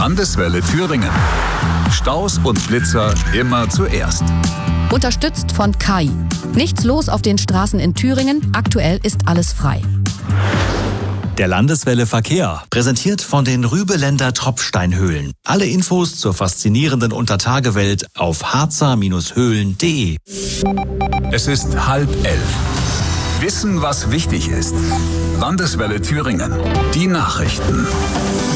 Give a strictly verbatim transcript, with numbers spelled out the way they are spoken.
Landeswelle Thüringen. Staus und Blitzer immer zuerst. Unterstützt von K I. Nichts los auf den Straßen in Thüringen. Aktuell ist alles frei. Der Landeswelle Verkehr, präsentiert von den Rübeländer Tropfsteinhöhlen. Alle Infos zur faszinierenden Untertagewelt auf harzer Bindestrich höhlen punkt de. Es ist halb elf. Wissen, was wichtig ist. Landeswelle Thüringen. Die Nachrichten.